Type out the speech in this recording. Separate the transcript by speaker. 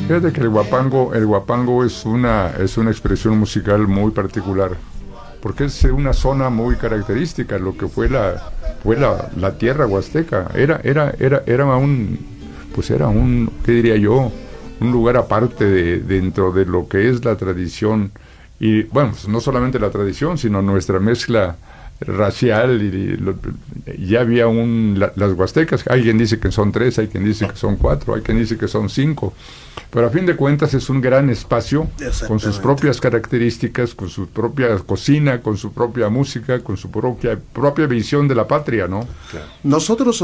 Speaker 1: Fíjate que el guapango es una expresión musical muy particular, porque es una zona muy característica, lo que fue la tierra huasteca. Era un, ¿qué diría yo? Un lugar aparte dentro de lo que es la tradición. Y bueno, pues no solamente la tradición, sino nuestra mezcla racial. Ya había las huastecas, hay quien dice que son 3, hay quien dice que son 4, hay quien dice que son 5, pero a fin de cuentas es un gran espacio con sus propias características, con su propia cocina, con su propia música, con su propia visión de la patria, ¿no?
Speaker 2: Claro. Nosotros